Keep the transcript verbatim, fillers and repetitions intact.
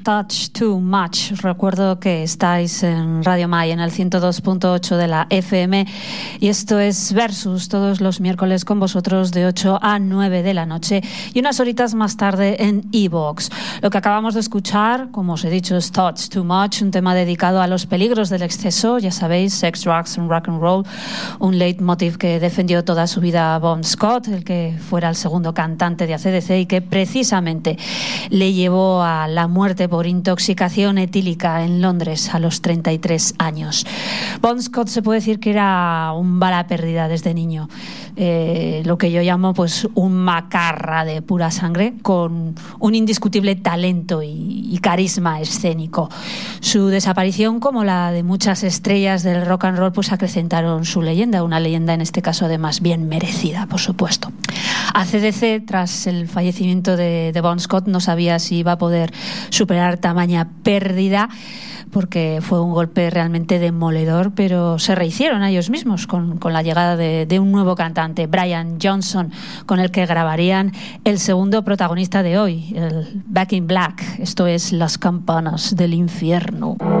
Touch Too Much. Recuerdo que estáis en Radio Mai en el ciento dos punto ocho de la F M y esto es Versus todos los miércoles con vosotros de ocho a nueve de la noche y unas horitas más tarde en iVoox. Lo que acabamos de escuchar, como os he dicho, es Touch Too Much, un tema dedicado a los peligros del exceso, ya sabéis, sex, drugs and rock and roll, un leitmotiv que defendió toda su vida Bon Scott, el que fuera el segundo cantante de A C D C y que precisamente le llevó a la muerte por intoxicación etílica en Londres a los treinta y tres años. Bon Scott se puede decir que era un bala perdida desde niño, eh, lo que yo llamo pues un macarra de pura sangre con un indiscutible talento y, y carisma escénico. Su desaparición, como la de muchas estrellas del rock and roll, pues acrecentaron su leyenda, una leyenda en este caso además bien merecida, por supuesto. A C D C, tras el fallecimiento de, de Bon Scott, no sabía si iba a poder superar tamaña pérdida, porque fue un golpe realmente demoledor, pero se rehicieron a ellos mismos con, con la llegada de, de un nuevo cantante, Brian Johnson, con el que grabarían el segundo protagonista de hoy, el Back in Black. Esto es Las campanas del infierno.